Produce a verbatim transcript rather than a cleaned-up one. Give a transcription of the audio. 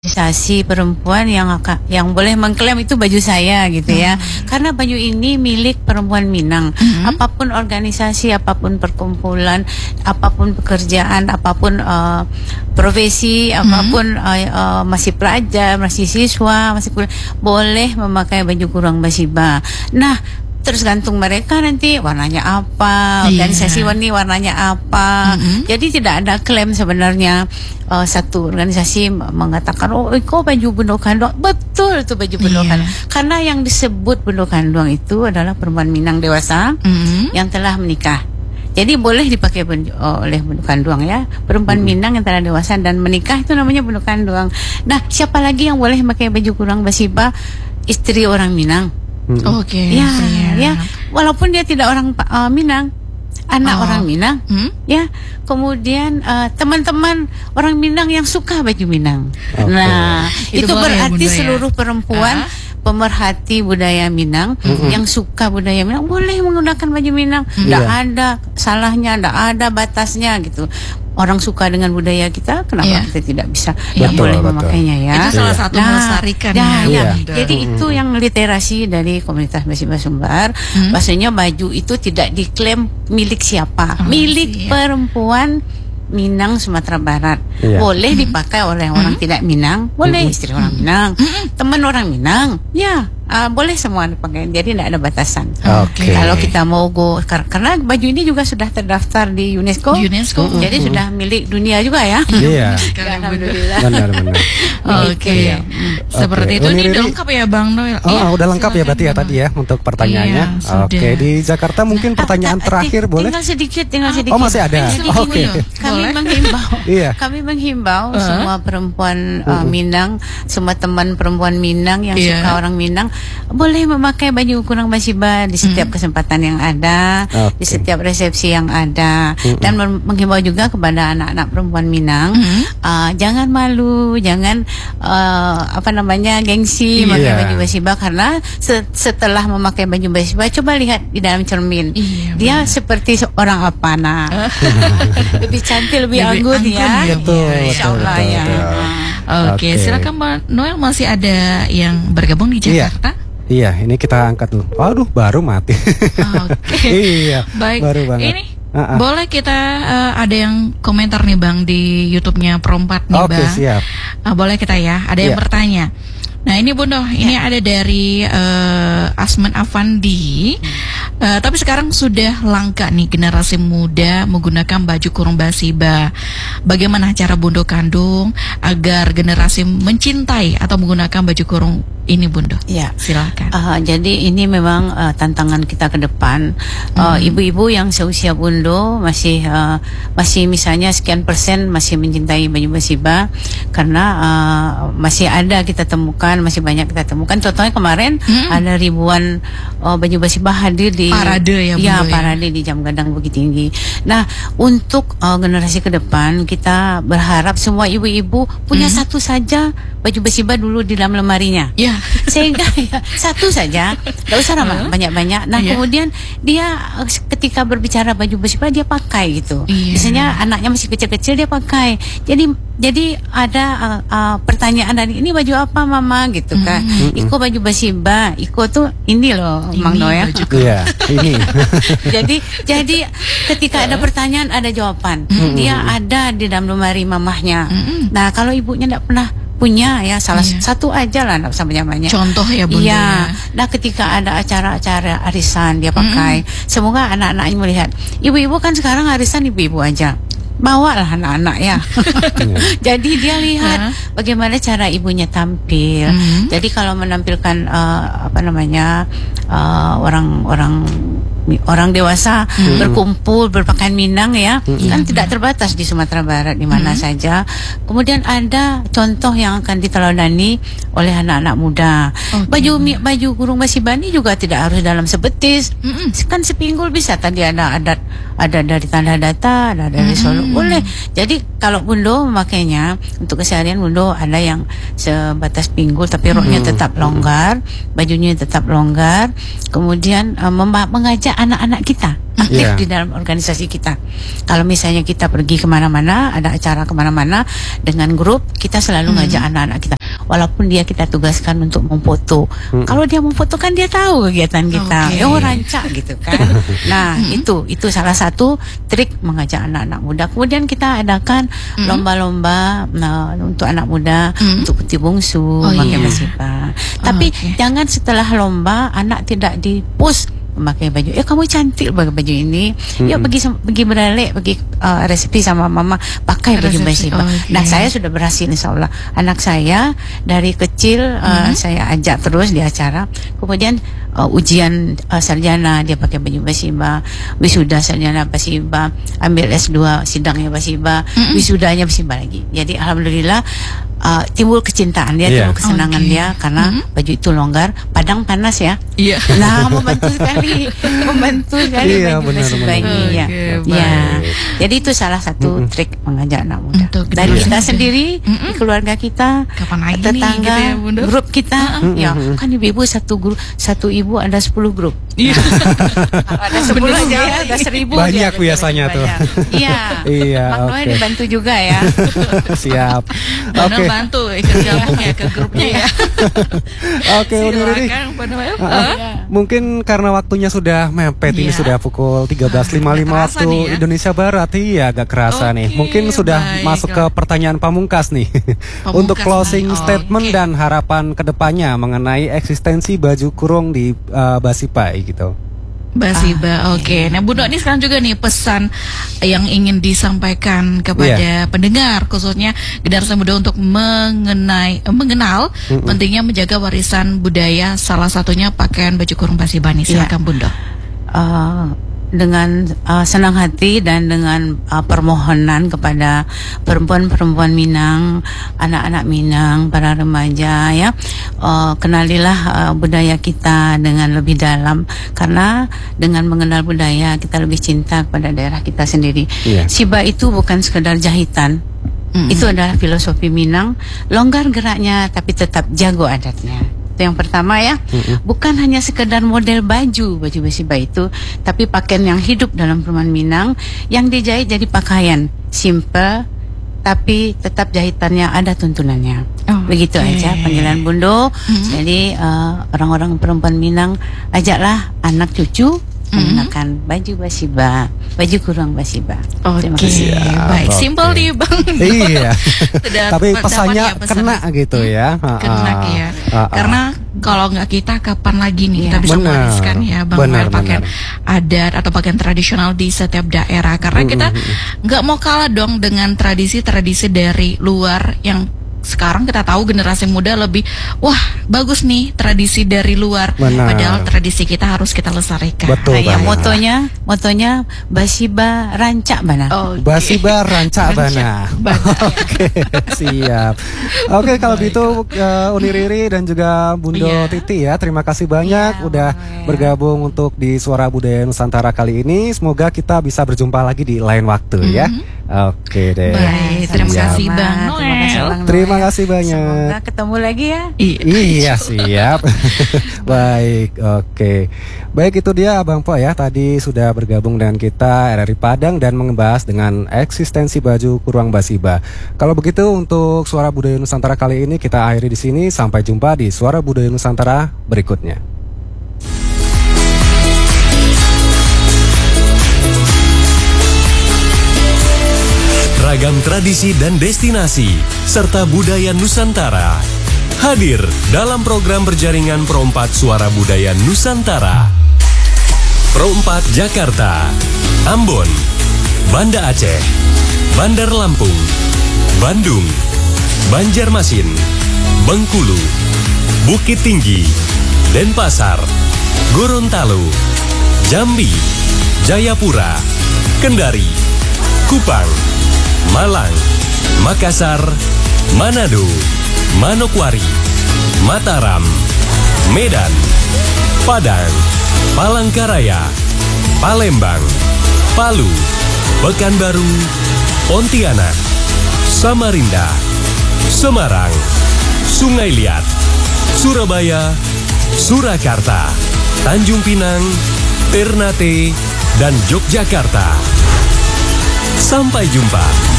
organisasi perempuan yang akan, yang boleh mengklaim itu baju saya gitu ya. Hmm. Karena baju ini milik perempuan Minang. Hmm. Apapun organisasi, apapun perkumpulan, apapun pekerjaan, apapun uh, profesi, apapun hmm. uh, uh, masih pelajar, masih siswa, masih kuliah, boleh memakai baju kurung basiba. Nah, terus gantung mereka nanti warnanya apa, organisasi yeah. ini warnanya apa. Mm-hmm. Jadi tidak ada klaim sebenarnya uh, satu organisasi mengatakan oh kok baju Bundo Kanduang, betul itu baju Bundo yeah. Kanduang. Karena yang disebut Bundo Kanduang itu adalah perempuan Minang dewasa mm-hmm. yang telah menikah. Jadi boleh dipakai oleh Bundo Kanduang ya. Perempuan mm-hmm. Minang yang telah dewasa dan menikah itu namanya Bundo Kanduang. Nah, siapa lagi yang boleh memakai baju kurung basiba? Istri orang Minang. Oke, okay, ya, ya, walaupun dia tidak orang uh, Minang, anak oh. orang Minang, hmm? ya, kemudian uh, teman-teman orang Minang yang suka baju Minang. Okay. Nah, itu, itu berarti ya, seluruh perempuan uh-huh. pemerhati budaya Minang mm-hmm. yang suka budaya Minang boleh menggunakan baju Minang. Tidak yeah. ada salahnya, tidak ada batasnya gitu. Orang suka dengan budaya kita, kenapa yeah. kita tidak bisa yang boleh betul. memakainya ya? Itu salah satu nah, melestarikan. Nah, ya. ya. Jadi mm. itu yang literasi dari komunitas Basiba Sumbar. Mm. Maksudnya baju itu tidak diklaim milik siapa, oh, milik iya. perempuan Minang Sumatera Barat. Yeah. Boleh mm. dipakai oleh mm. orang tidak Minang, boleh mm. istri orang Minang, mm. teman orang Minang, ya. Uh, boleh semua dipakai, jadi tidak ada batasan. Okay. Kalau kita mau go, kar karena baju ini juga sudah terdaftar di UNESCO, UNESCO, jadi mm -hmm. sudah milik dunia juga ya. Iya. Alhamdulillah. Benar-benar. Oke. Okay. Ya. Seperti okay. itu. Ini udah lengkap ya, Bang Noel? Oh, ya, udah lengkap ya berarti ya tadi ya untuk pertanyaannya. Iya, Oke, okay. Di Jakarta mungkin pertanyaan ah, terakhir ting boleh? Tinggal sedikit, tinggal sedikit. Oh, masih ada. Oke. Okay. Kami menghimbau. Iya. Kami menghimbau uh -huh. semua perempuan uh, uh -huh. Minang, semua teman perempuan Minang yang yeah. suka orang Minang boleh memakai baju kurung basiba di setiap mm. kesempatan yang ada, okay. di setiap resepsi yang ada, mm -mm. dan menghimbau juga kepada anak-anak perempuan Minang, mm. uh, jangan malu, jangan uh, apa namanya gengsi memakai yeah. baju basiba karena se setelah memakai baju basiba coba lihat di dalam cermin, yeah, dia bener. seperti seorang apa nak, lebih cantik, lebih, lebih anggun ya, ya. Betul, ya, insya Allah ya. Oke, okay. silakan Mbak Noel, masih ada yang bergabung di Jakarta? Iya. Iya, ini kita angkat dulu. Waduh, baru mati. Oke. Iya. Baik. Baru banget. Ini uh-uh. boleh kita uh, ada yang komentar nih Bang di YouTube-nya Perompat nih okay, Bang. Oke, siap. Uh, boleh kita ya. Ada yang yeah. bertanya. Nah ini Bundo, ya. ini ada dari uh, Asman Afandi. Uh, tapi sekarang sudah langka nih generasi muda menggunakan baju kurung basiba. Bagaimana cara Bundo Kandung agar generasi mencintai atau menggunakan baju kurung ini Bundo? Ya, silakan. Uh, jadi ini memang uh, tantangan kita ke depan. Ibu-ibu uh, mm. yang seusia Bundo masih uh, masih misalnya sekian persen masih mencintai baju basiba karena uh, masih ada kita temukan, masih banyak kita temukan. Contohnya kemarin mm. ada ribuan uh, baju basiba hadir di parade ya, ya, parade ya. di Jam Gadang Bukit Tinggi. Nah, untuk uh, generasi ke depan kita berharap semua ibu-ibu punya mm. satu saja baju basiba dulu di dalam lemarinya. Ya. Sehingga ya, satu saja, tidak usah uh. banyak-banyak. Nah, yeah. kemudian dia ketika berbicara baju basiba dia pakai gitu. Yeah. Biasanya anaknya masih kecil-kecil dia pakai. Jadi jadi ada uh, uh, pertanyaan dari ini baju apa mama gitu kan. Mm. Iko baju basiba, Iko tuh ini loh ini Mang Noel. Iya, ini. jadi jadi ketika ada pertanyaan ada jawaban. Mm. Dia ada di dalam lemari mamahnya. Mm. Nah, kalau ibunya tidak pernah punya ya salah iya. satu aja lah nggak usah banyak-banyak. Contoh ya Bunda. Iya. Nah ketika ada acara-acara arisan dia pakai. Mm. Semoga anak-anaknya melihat. Ibu-ibu kan sekarang arisan ibu-ibu aja. Bawalah anak-anak ya. Jadi dia lihat uh. bagaimana cara ibunya tampil. Mm. Jadi kalau menampilkan uh, apa namanya orang-orang uh, orang dewasa hmm. berkumpul berpakaian Minang ya, hmm. kan tidak terbatas di Sumatera Barat di mana hmm. saja. Kemudian ada contoh yang akan diteladani oleh anak-anak muda. Okay. Baju baju kurung basiba ini juga tidak harus dalam sebetis, hmm. kan sepinggul bisa. Tadi ada adat ada dari Tanda Data, ada dari hmm. Solo, boleh. Jadi kalau Bundo memakainya untuk keseharian, Bundo ada yang sebatas pinggul tapi roknya hmm. tetap longgar, bajunya tetap longgar. Kemudian uh, mengajak mengajak anak-anak kita aktif Yeah. di dalam organisasi kita. Kalau misalnya kita pergi kemana-mana, ada acara kemana-mana dengan grup, kita selalu ngajak anak-anak kita. Walaupun dia kita tugaskan untuk memfoto, Hmm. kalau dia memfoto kan dia tahu kegiatan kita. Oke. Oh, rancak gitu kan. Nah, itu itu salah satu trik mengajak anak-anak muda. Kemudian kita adakan lomba-lomba nah, untuk anak muda, Hmm. untuk putih bungsu, Oh, pakai iya. basiba. Tapi oke. jangan setelah lomba anak tidak di-post memakai baju. Ya kamu cantik pakai baju ini. Ya pergi sam- pergi beralik, pergi uh, resepi sama mama pakai baju Resepsi, basiba. oke. Nah, saya sudah berhasil insyaallah. Anak saya dari kecil uh, saya ajak terus di acara. Kemudian uh, ujian uh, sarjana dia pakai baju basiba, wisuda sarjana basiba, ambil S dua sidangnya basiba, wisudanya basiba lagi. Jadi alhamdulillah uh, timbul kecintaan dia, Iya. timbul kesenangan Oke. dia karena baju itu longgar. Padang panas ya. Iya. Nah, membantu sekali, membantu sekali Iya, baju benar, basiba benar. ini ya. Oke, Ya. baik. Jadi itu salah satu trik mengajak anak muda. Untuk Dan generasi kita muda. sendiri, di keluarga kita, Kapan lagi nih, tetangga, gitu ya, Bunda? grup kita, ya kan ibu-ibu satu grup, satu ibu ada sepuluh grup. Iya. Kalau ada sepuluh aja ya, ada seribu. Banyak dia, biasanya banyak. tuh. Iya. Iya, Mak Noe oke. dibantu juga ya. Siap. Donald Oke. bantu ikut gabung ya ke grupnya ya. Oke, Uni Riri. Silakan Pak Noel. Ah, ah. Mungkin karena waktunya sudah mepet, ini Iya. sudah pukul tiga belas lima puluh lima Nggak kerasa waktu nih ya. Indonesia Barat. Iya, agak kerasa nih. Oke, Mungkin sudah baik. masuk ke pertanyaan pamungkas nih. Pamungkas Untuk closing nih. Oh, statement oke. dan harapan kedepannya mengenai eksistensi baju kurung di uh, Basipai gitu. Basiba, oke. Nah, Bu Nok, ini sekarang juga nih pesan yang ingin disampaikan kepada Iya. pendengar, khususnya generasi muda untuk mengenai, eh, mengenal pentingnya menjaga warisan budaya. Salah satunya pakaian baju kurung Basiba nih. Iya. Silakan, Bu Nok. Uh, dengan uh, senang hati dan dengan uh, permohonan kepada perempuan-perempuan Minang, anak-anak Minang, para remaja ya, uh, kenalilah uh, budaya kita dengan lebih dalam, karena dengan mengenal budaya kita lebih cinta kepada daerah kita sendiri. Iya. Siba itu bukan sekedar jahitan. Itu adalah filosofi Minang, longgar geraknya tapi tetap jago adatnya. Itu yang pertama ya. Bukan hanya sekedar model baju, baju basiba itu, tapi pakaian yang hidup dalam perumahan Minang yang dijahit jadi pakaian simple tapi tetap jahitannya ada tuntunannya. Oh, Begitu oke. aja panggilan Bundo. Jadi uh, orang-orang perempuan Minang, ajaklah anak cucu menggunakan baju basiba, baju kurung basiba. Terima Oke, kasih. baik. Oke. Simpel nih, Bang. Iya. Sudah Tapi dapat pesannya ya pesan. kena gitu ya. Ah, Kena ah. ya. Ah, ah. Karena kalau nggak kita, kapan lagi nih kita Iya. bisa Benar. mewariskan ya, Bang Benar, Noel, pakaian benar. adat atau pakaian tradisional di setiap daerah. Karena kita nggak mau kalah dong dengan tradisi-tradisi dari luar yang sekarang kita tahu generasi muda lebih, wah bagus nih tradisi dari luar. Benar. Padahal tradisi kita harus kita lestarikan. Betul. Nah, ya, banget. motonya, motonya basiba rancak bana. Oke. Basiba rancak bana. Oke, siap. Oke, kalau gitu uh, Uni Riri dan juga Bundo Iya. Titi ya, terima kasih banyak Iya, udah boleh. bergabung untuk di Suara Budaya Nusantara kali ini. Semoga kita bisa berjumpa lagi di lain waktu ya. Oke deh. Baik, terima Siap. kasih Bang Terima kasih, Noel. Bang Terima Noel. kasih banyak. Semoga ketemu lagi ya. Iya siap. Baik, oke. Baik, itu dia Abang Po ya. Tadi sudah bergabung dengan kita R R I Padang dan membahas dengan eksistensi baju kurung Basiba. Kalau begitu untuk Suara Budaya Nusantara kali ini kita akhiri di sini. Sampai jumpa di Suara Budaya Nusantara berikutnya. Ragam tradisi dan destinasi serta budaya Nusantara hadir dalam program berjaringan Pro empat Suara Budaya Nusantara. Pro empat Jakarta, Ambon, Banda Aceh, Bandar Lampung, Bandung, Banjarmasin, Bengkulu, Bukit Tinggi, Denpasar, Gorontalo, Jambi, Jayapura, Kendari, Kupang, Malang, Makassar, Manado, Manokwari, Mataram, Medan, Padang, Palangkaraya, Palembang, Palu, Pekanbaru, Pontianak, Samarinda, Semarang, Sungai Liat, Surabaya, Surakarta, Tanjung Pinang, Ternate, dan Yogyakarta. Sampai jumpa.